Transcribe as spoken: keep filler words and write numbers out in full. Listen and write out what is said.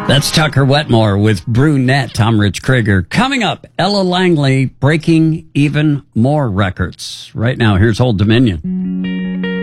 That's Tucker Wetmore with Brunette. I'm Rich Krieger. Coming up, Ella Langley breaking even more records. Right now, here's Old Dominion.